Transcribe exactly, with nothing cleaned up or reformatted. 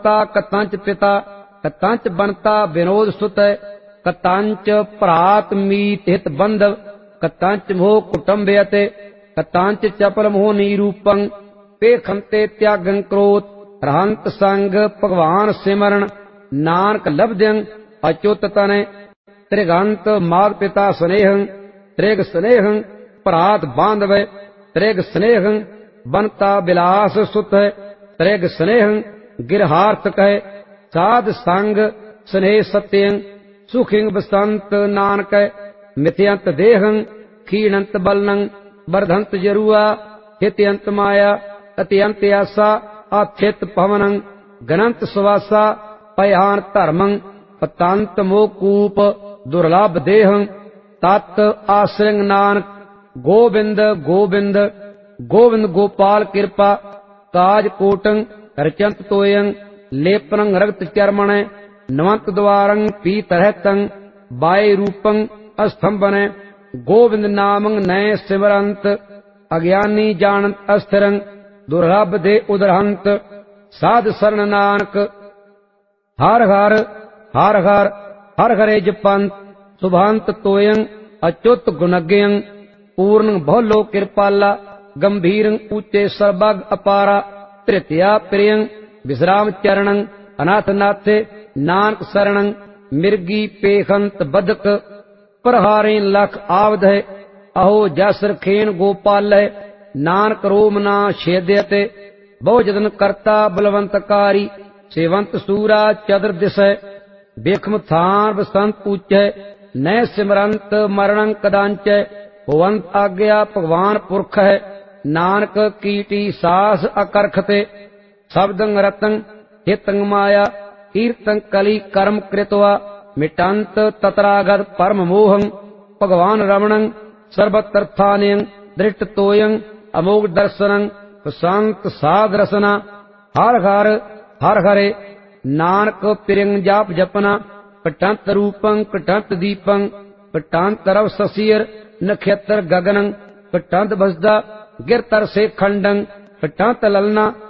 कतंच पिता कतंच बनता विनोद सुत कतंच भ्रात मीत हित बंधव कतंच मोह कुटुंबयते कतंच चपल मोह नीरूपं पेखंते त्यागं क्रोध रहंत संग भगवान सिमरण नानक लभद्यं अच्युत तने त्रिगंत मात पिता स्नेहं त्रिग स्नेहं भ्रात बांधव त्रिग स्नेहं बनता बिलास सुत त्रिग स्नेहं गिरहार्थ कह साध संग स्नेह सत्यं सुखिंग बसंत नानक मिथ्यंत देहं क्षीणंत बलनं वर्धंत जरुआ हित्यंत माया अत्यंत आसा आथित पवनं गणंत सुवासा पयान धर्मं पतंत मोकूप दुर्लभ देहं तत् आश्रय नानक गोविंद गोविंद गोविंद गोपाल कृपा काज कोटं रचंत तोयं लेपनं रक्त चर्मण नवंत द्वारं पीतरहतं बाय रूपं अस्तंभन गोविंद नामं नय सिमरंत अज्ञानी जानत अस्थिरं दुर्लभ दे उदरहंत साध शरण नानक हर हर हर हर हर हरे जपंत सुभांत तोयं अच्युत गुणज्ञं पूर्ण बहुलो कृपाला गंभीरं ऊंचे सर्वग अपारा तृतीया प्रियं विश्राम चरणं अनाथ नाथे नानक शरणं मिर्गी पेखंत बदक प्रहारे लख आवध अहो जसर खेन गोपाल नानक रोम ना छेद्यते बहु जतन करता बलवंतकारी सेवंत सूरा चदर दिश बेखम थान बसंत पूछ न सिमरंत मरणं कदांच होवंत आज्ञा भगवान पुरख है नानक कीटी सास अकरखते शब्दं रतं हितं माया कीर्तं कली कर्म कृत्वा मिटंत तत्रागत परम मोहं भगवान रमणं सर्वतर्थान्यं दृष्ट तोयं अमोघ दर्शनं प्रशांत साध रसना हर हर हर हरे नानक पिरंग जाप जपना पटंत रूपं पटंत दीपं पटंत रव ससीर नक्षत्र गगनं पटंत बसदा गिरतर से खंडं पटंत ललना